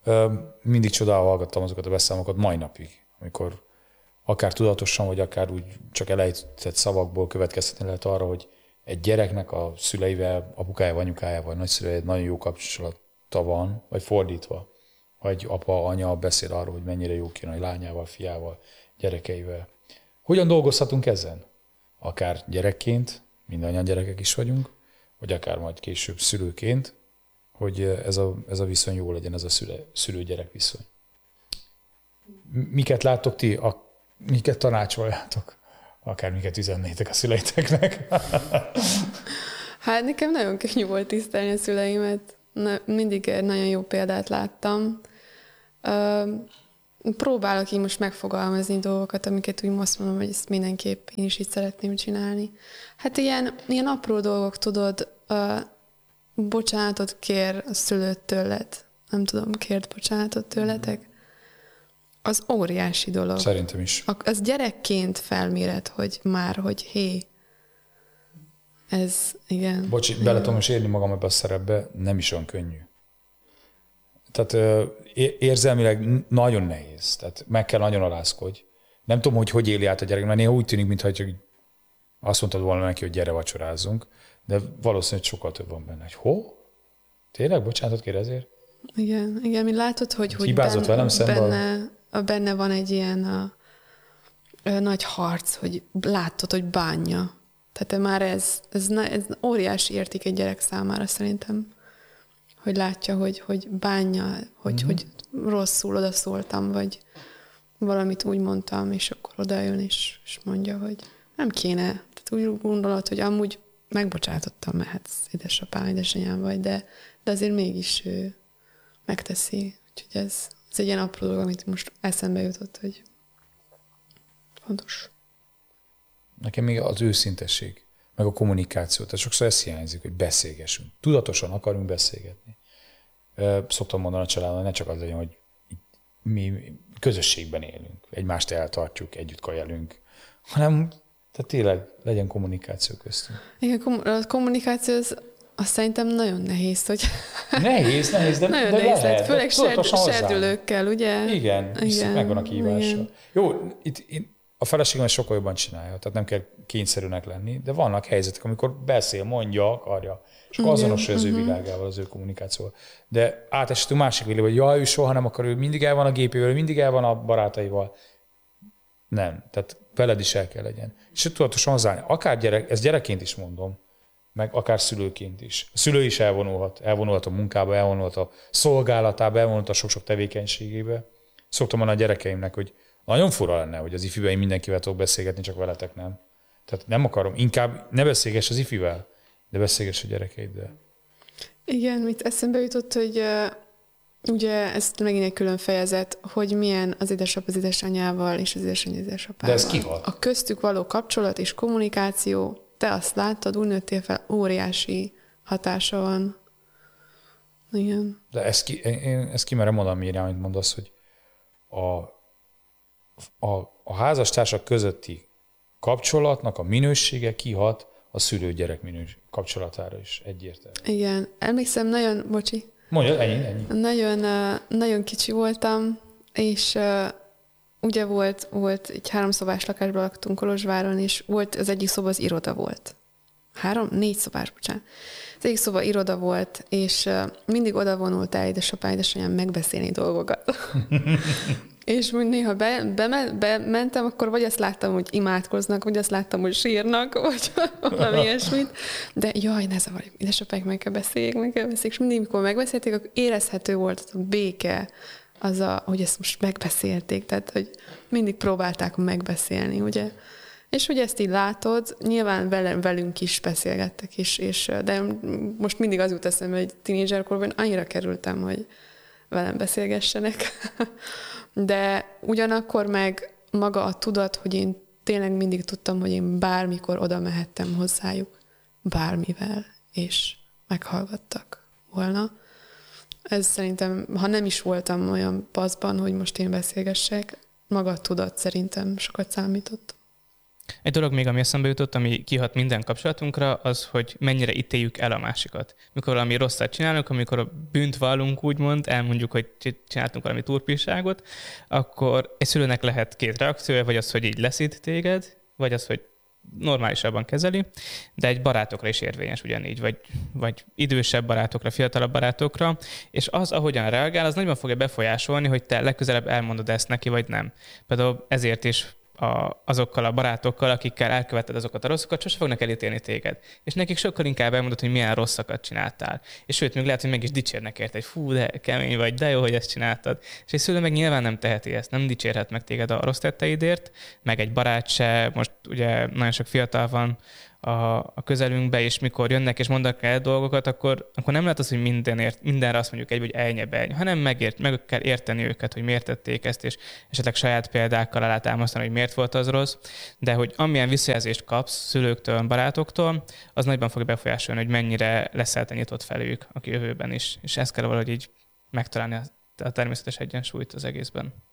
Mindig csodálva hallgattam azokat a beszámokat mai napig, amikor akár tudatosan, vagy akár úgy csak elejtett szavakból következtetni lehet arra, hogy egy gyereknek a szüleivel, apukájával, anyukájával, nagyszüleivel nagyon jó kapcsolata van, vagy fordítva, vagy apa, anya beszél arról, hogy mennyire jó kéne a lányával, fiával, gyerekeivel. Hogyan dolgozhatunk ezen? Akár gyerekként, mindannyian gyerekek is vagyunk, vagy akár majd később szülőként, hogy ez a viszony jó legyen, ez a szülő-gyerek viszony. Miket láttok ti, miket tanácsoljátok? Akár miket üzennétek a szüleiteknek? Hát nekem nagyon könnyű volt tisztelni a szüleimet. Mindig egy nagyon jó példát láttam. Próbálok így most megfogalmazni dolgokat, amiket úgy azt mondom, hogy ezt mindenképp én is így szeretném csinálni. Hát ilyen apró dolgok, tudod, bocsánatot kér a szülőt tőled. Nem tudom, kért bocsánatot tőletek? Az óriási dolog. Szerintem is. Az gyerekként felméred, hogy hé, ez, igen. Bocsi, bele tudom is érni magam ebbe a szerepbe, nem is olyan könnyű. Tehát érzelmileg nagyon nehéz. Tehát meg kell nagyon alázkodj. Nem tudom, hogy éli át a gyerek, mert néha úgy tűnik, mintha csak azt mondtad volna neki, hogy gyere vacsorázzunk, de valószínűleg sokkal több van benne. Hogy Tényleg? Bocsánatot kér ezért? Igen, mint látod, hogy hibázott velem szemben? Benne van egy ilyen nagy harc, hogy látod, hogy bánja. Tehát már ez óriási érték egy gyerek számára szerintem, hogy látja, hogy bánja, hogy rosszul odaszóltam, vagy valamit úgy mondtam, és akkor odajön, és mondja, hogy nem kéne. Tehát úgy gondolod, hogy amúgy megbocsátottam, mert hát édesapám, édesanyám vagy, de azért mégis ő megteszi. Úgyhogy ez egy ilyen apró dolog, amit most eszembe jutott, hogy fontos. Nekem még az őszintesség, meg a kommunikáció. Tehát sokszor ez hiányzik, hogy beszélgessünk. Tudatosan akarunk beszélgetni. Szoktam mondani a családon, hogy ne csak az legyen, hogy mi közösségben élünk, egymást eltartjuk, együtt kajelünk, hanem tehát tényleg legyen kommunikáció köztünk. Igen, a kommunikáció az szerintem nagyon nehéz, hogy... Nehéz, de nagyon de nehéz lehet. Főleg serdülőkkel, ugye? Igen, megvan a kihívása. Igen. Jó, itt a feleségem sokkal jobban csinálja, tehát nem kell kényszerűnek lenni, de vannak helyzetek, amikor beszél, mondja, akarja, és akkor azonosul az ő világával, az ő kommunikációval. De áteshetünk másik világba, hogy jaj, ő soha nem akar, ő mindig el van a gépével, mindig el van a barátaival. Nem, tehát veled is el kell legyen. És tudatosan hozzáállni. Akár gyerek, ezt gyerekként is mondom, meg akár szülőként is. A szülő is elvonulhat a munkába, elvonulhat a szolgálatába, elvonulhat a sok-sok tevékenységébe. Szoktam mondani a gyerekeimnek, hogy nagyon fura lenne, hogy az ifivel én mindenkivel tudok beszélgetni, csak veletek nem. Tehát nem akarom, inkább ne beszélgess az ifivel, de beszélgess a gyerekeiddel. Igen, mit eszembe jutott, hogy ugye ez megint egy külön fejezet, hogy milyen az édesapa az édesanyával és az édesanyja édesapával. De ez kihat. A köztük való kapcsolat és kommunikáció, te azt láttad, úgy nőttél fel, óriási hatása van. Igen. De én ezt kimerem mondani, Miriam, amit mondasz, hogy a házastársak közötti kapcsolatnak a minősége kihat a szülő-gyerek kapcsolatára is egyértelmű. Igen. Emlékszem, bocsi. Mondja, ennyi. Nagyon kicsi voltam, és ugye volt egy 3 szobás lakásban laktunk Kolozsváron, és volt az egyik szoba az iroda volt. 4 szobás, bocsánat. Az egyik szoba iroda volt, és mindig oda vonult el édesapám, édesanyám megbeszélni dolgokat. És néha bementem, akkor vagy azt láttam, hogy imádkoznak, vagy azt láttam, hogy sírnak, vagy valami ilyesmit. De jaj, ne zavarj, édesapáik meg kell beszéljék, és mindig, mikor megbeszélték, akkor érezhető volt a béke, hogy ezt most megbeszélték, tehát, hogy mindig próbálták megbeszélni, ugye. És hogy ezt így látod, nyilván velünk is beszélgettek, de most mindig az jut eszembe, hogy tínédzserkorban annyira kerültem, hogy velem beszélgessenek. De ugyanakkor meg maga a tudat, hogy én tényleg mindig tudtam, hogy én bármikor oda mehettem hozzájuk, bármivel, és meghallgattak volna. Ez szerintem, ha nem is voltam olyan paszban, hogy most én beszélgessek, maga a tudat szerintem sokat számított. Egy dolog még, ami eszembe jutott, ami kihat minden kapcsolatunkra, az, hogy mennyire ítéljük el a másikat. Mikor valami rosszat csinálunk, amikor a bűnt vallunk, úgymond, elmondjuk, hogy csináltunk valami turpiságot, akkor egy szülőnek lehet két reakciója, vagy az, hogy így leszít téged, vagy az, hogy normálisabban kezeli, de egy barátokra is érvényes ugyanígy, vagy idősebb barátokra, fiatalabb barátokra, és az, ahogyan reagál, az nagyban fogja befolyásolni, hogy te legközelebb elmondod ezt neki, vagy nem. Például ezért is azokkal a barátokkal, akikkel elkövetted azokat a rosszakat, sose fognak elítélni téged. És nekik sokkal inkább elmondod, hogy milyen rosszakat csináltál. És sőt, még lehet, hogy meg is dicsérnek érte, hogy fú, de kemény vagy, de jó, hogy ezt csináltad. És egy szülő meg nyilván nem teheti ezt, nem dicsérhet meg téged a rossz tetteidért, meg egy barát se, most ugye nagyon sok fiatal van a közelünkbe, és mikor jönnek és mondanak el dolgokat, akkor nem lehet az, hogy mindenre azt mondjuk hogy ennyi, hanem meg kell érteni őket, hogy miért tették ezt, és esetleg saját példákkal alátámasztani, hogy miért volt az rossz, de hogy amilyen visszajelzést kapsz szülőktől, barátoktól, az nagyban fog befolyásolni, hogy mennyire leszel te nyitott felük a jövőben is. És ezt kell valahogy így megtalálni a természetes egyensúlyt az egészben.